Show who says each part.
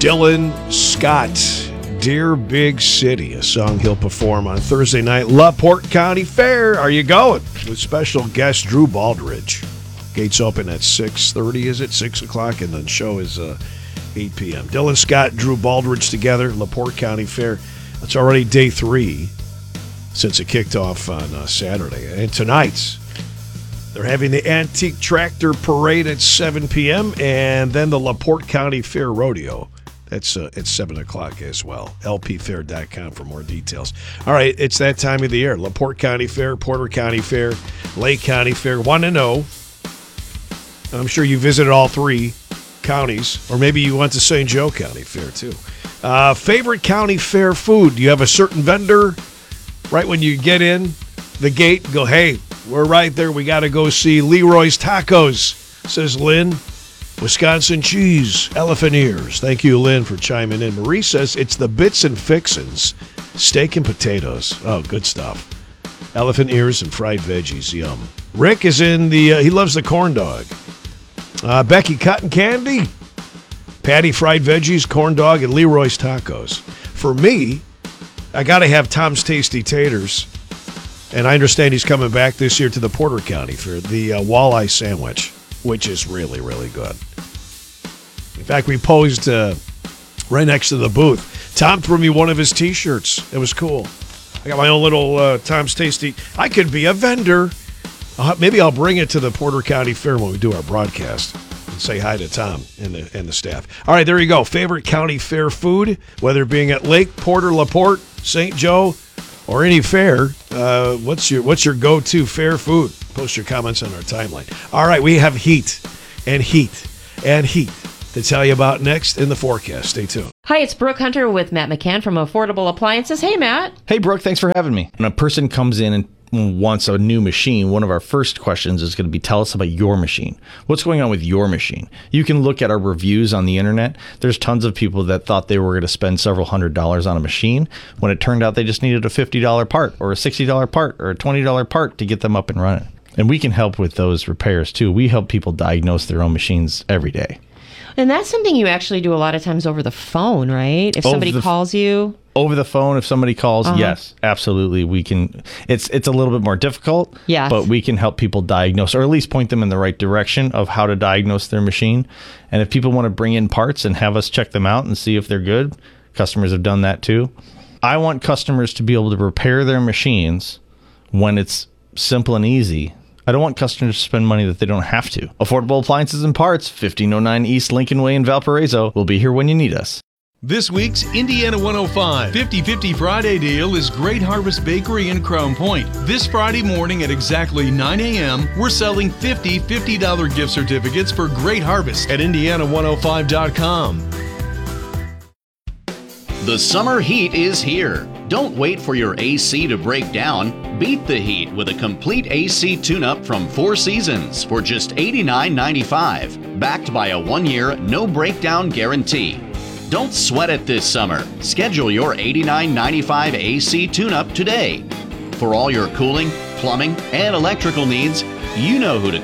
Speaker 1: Dylan Scott, Dear Big City, a song he'll perform on Thursday night, LaPorte County Fair. Are you going? With special guest Drew Baldridge. Gates open at 6:30, is it? 6 o'clock, and the show is 8 p.m. Dylan Scott, Drew Baldridge together, LaPorte County Fair. It's already day 3 since it kicked off on Saturday. And tonight, they're having the Antique Tractor Parade at 7 p.m. and then the LaPorte County Fair Rodeo. That's at 7 o'clock as well. lpfair.com for more details. All right, it's that time of the year. LaPorte County Fair, Porter County Fair, Lake County Fair. Want to know, I'm sure you visited all 3 counties, or maybe you went to St. Joe County Fair too. Favorite county fair food? Do you have a certain vendor? Right when you get in the gate, go, hey, we're right there. We got to go see Leroy's Tacos, says Lynn. Wisconsin cheese, elephant ears. Thank you, Lynn, for chiming in. Marie says it's the Bits and Fixins, steak and potatoes. Oh, good stuff. Elephant ears and fried veggies, yum. Rick is in he loves the corn dog. Becky, cotton candy. Patty, fried veggies, corn dog, and Leroy's Tacos. For me, I got to have Tom's Tasty Taters. And I understand he's coming back this year to the Porter County for the walleye sandwich, which is really, really good. In fact, we posed right next to the booth. Tom threw me one of his T-shirts. It was cool. I got my own little Tom's Tasty. I could be a vendor. Maybe I'll bring it to the Porter County Fair when we do our broadcast and say hi to Tom and the staff. All right, there you go. Favorite county fair food, whether being at Lake, Porter, LaPorte, St. Joe, or any fair. What's your go-to fair food? Post your comments on our timeline. All right, we have heat to tell you about next in the forecast. Stay tuned.
Speaker 2: Hi, it's Brooke Hunter with Matt McCann from Affordable Appliances. Hey, Matt.
Speaker 3: Hey, Brooke, thanks for having me. When a person comes in and wants a new machine, one of our first questions is going to be, tell us about your machine. What's going on with your machine? You can look at our reviews on the internet. There's tons of people that thought they were going to spend several $100s on a machine when it turned out they just needed a $50 part or a $60 part or a $20 part to get them up and running. And we can help with those repairs too. We help people diagnose their own machines every day.
Speaker 2: And that's something you actually do a lot of times over the phone, right? If somebody calls you.
Speaker 3: Over the phone, if somebody calls, yes, absolutely. We can. It's a little bit more difficult,
Speaker 2: yes,
Speaker 3: but we can help people diagnose, or at least point them in the right direction of how to diagnose their machine. And if people want to bring in parts and have us check them out and see if they're good, customers have done that too. I want customers to be able to repair their machines when it's simple and easy. I don't want customers to spend money that they don't have to. Affordable Appliances and Parts, 1509 East Lincoln Way in Valparaiso. We'll be here when you need us.
Speaker 4: This week's Indiana 105 50-50 Friday deal is Great Harvest Bakery in Crown Point. This Friday morning at exactly 9 a.m., we're selling 50 $50 gift certificates for Great Harvest at Indiana105.com.
Speaker 5: The summer heat is here. Don't wait for your AC to break down. Beat the heat with a complete AC tune-up from Four Seasons for just $89.95, backed by a 1-year no-breakdown guarantee. Don't sweat it this summer. Schedule your $89.95 AC tune-up today. For all your cooling, plumbing, and electrical needs, you know who to